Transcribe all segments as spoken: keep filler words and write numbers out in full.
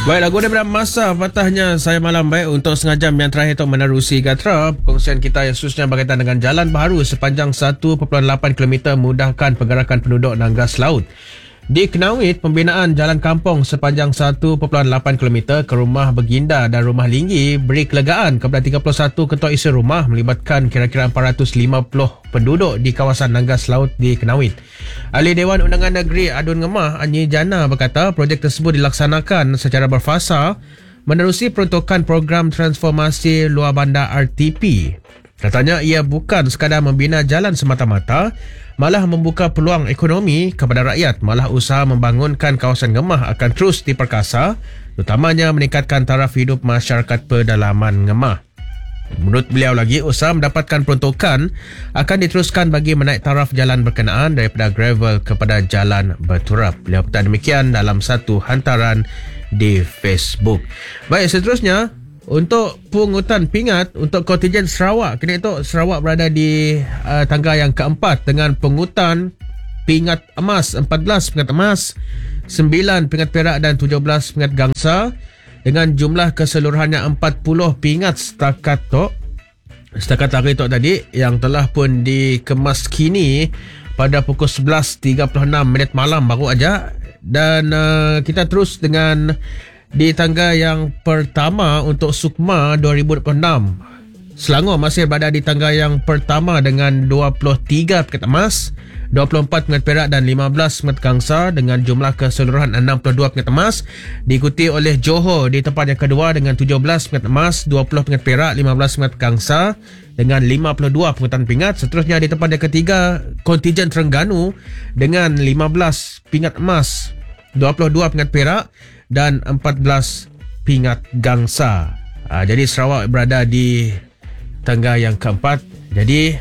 Baik, lagu daripada Masa Patahnya Saya Malam. Baik, untuk setengah jam yang terakhir untuk menerusi Gatra, perkongsian kita yang khususnya berkaitan dengan jalan baharu sepanjang satu perpuluhan lapan kilometer mudahkan pergerakan penduduk dan gas laut. Di Kenawit, pembinaan jalan kampung sepanjang satu perpuluhan lapan kilometer ke Rumah Beginda dan Rumah Linggi beri kelegaan kepada tiga puluh satu ketua isi rumah melibatkan kira-kira empat ratus lima puluh penduduk di kawasan Nanggas Laut di Kenawit. Ahli Dewan Undangan Negeri Adun Ngemah, Anyi Jana berkata projek tersebut dilaksanakan secara berfasa menerusi peruntukan program transformasi luar bandar R T P. Katanya ia bukan sekadar membina jalan semata-mata, malah membuka peluang ekonomi kepada rakyat. Malah usaha membangunkan kawasan Ngemah akan terus diperkasa, terutamanya meningkatkan taraf hidup masyarakat pedalaman Ngemah. Menurut beliau lagi, usaha mendapatkan peruntukan akan diteruskan bagi menaik taraf jalan berkenaan daripada gravel kepada jalan berturap. Beliau kata demikian dalam satu hantaran di Facebook. Baik, seterusnya untuk pungutan pingat untuk kontingen Sarawak. Kini itu Sarawak berada di uh, tangga yang keempat dengan pungutan pingat emas, empat belas pingat emas, sembilan pingat perak dan tujuh belas pingat gangsa dengan jumlah keseluruhannya empat puluh pingat setakat tu. Setakat hari tu tadi yang telah pun dikemas kini pada pukul sebelas tiga puluh enam minit malam baru aja. Dan uh, kita terus dengan di tangga yang pertama untuk Sukma dua ribu dua puluh enam. Selangor masih berada di tangga yang pertama dengan dua puluh tiga pingat emas, dua puluh empat pingat perak dan lima belas pingat gangsa dengan jumlah keseluruhan enam puluh dua pingat emas. Diikuti oleh Johor di tempat yang kedua dengan tujuh belas pingat emas, dua puluh pingat perak, lima belas pingat gangsa dengan lima puluh dua pungutan pingat. Seterusnya di tempat yang ketiga kontingen Terengganu dengan lima belas pingat emas, dua puluh dua pingat perak dan empat belas pingat gangsa. Ha, jadi Sarawak berada di tangga yang keempat. Jadi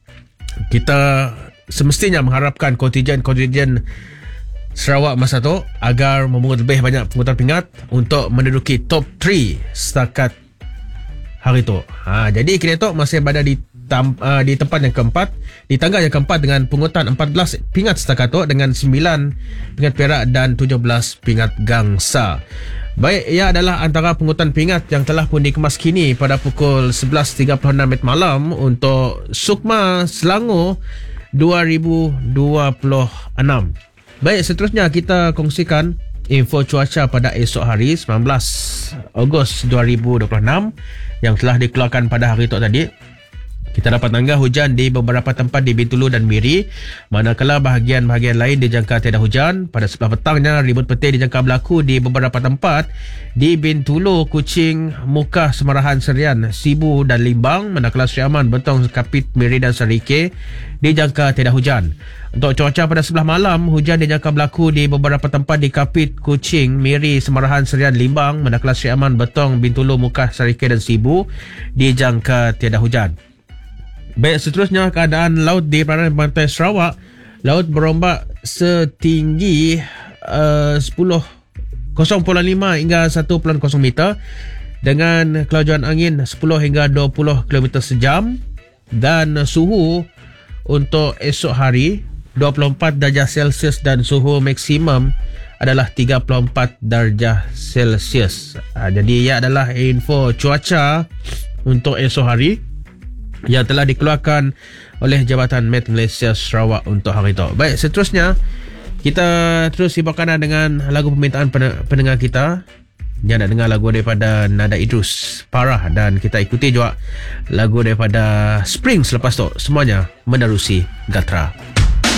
kita semestinya mengharapkan kontingen-kontingen Sarawak masa tu agar memungut lebih banyak pungutan pingat untuk menduduki top tiga setakat hari tu. Ha, jadi kini tu masih berada di Tam, uh, di tempat yang keempat, di tangga yang keempat dengan pungutan empat belas pingat setakat tu dengan sembilan pingat perak dan tujuh belas pingat gangsa. Baik, ia adalah antara pungutan pingat yang telah pun dikemas kini pada pukul sebelas tiga puluh enam minit malam untuk Sukma Selangor dua ribu dua puluh enam. Baik, seterusnya kita kongsikan info cuaca pada esok hari sembilan belas Ogos dua ribu dua puluh enam yang telah dikeluarkan pada hari itu tadi. Kita dapat tangga hujan di beberapa tempat di Bintulu dan Miri, manakala bahagian-bahagian lain dijangka tiada hujan. Pada sebelah petangnya, ribut petir dijangka berlaku di beberapa tempat di Bintulu, Kuching, Mukah, Semarahan, Serian, Sibu dan Limbang, manakala Seri Aman, Bentong, Kapit, Miri dan Serike dijangka tiada hujan. Untuk cuaca pada sebelah malam, hujan dijangka berlaku di beberapa tempat di Kapit, Kuching, Miri, Semarahan, Serian, Limbang, manakala Seri Aman, Bentong, Bintulu, Mukah, Serike dan Sibu dijangka tiada hujan. Baik, seterusnya keadaan laut di perairan pantai Sarawak. Laut berombak setinggi uh, sepuluh koma lima hingga satu koma kosong meter dengan kelajuan angin sepuluh hingga dua puluh kilometer sejam, dan suhu untuk esok hari dua puluh empat darjah Celsius dan suhu maksimum adalah tiga puluh empat darjah Celsius. Ha, jadi ia adalah info cuaca untuk esok hari yang telah dikeluarkan oleh Jabatan Met Malaysia Sarawak untuk hari itu. Baik, seterusnya kita terus sibarkan dengan lagu permintaan pendengar kita. Dia nak dengar lagu daripada Nada Idrus, Parah, dan kita ikuti juga lagu daripada Spring selepas tu. Semuanya menerusi Gatra.